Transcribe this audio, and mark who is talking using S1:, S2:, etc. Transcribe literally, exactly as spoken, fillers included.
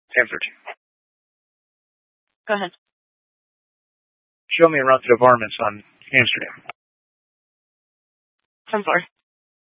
S1: ten thirteen.
S2: Go ahead.
S1: Show me a route to the varmints on Amsterdam.
S2: ten four.